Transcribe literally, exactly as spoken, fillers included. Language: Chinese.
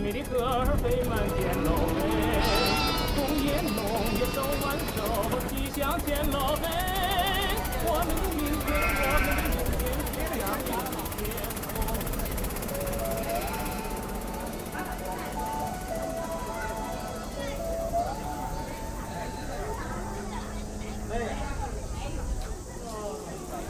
美丽歌儿飞满天喽嘿，红叶浓叶手挽手，吉祥天喽嘿。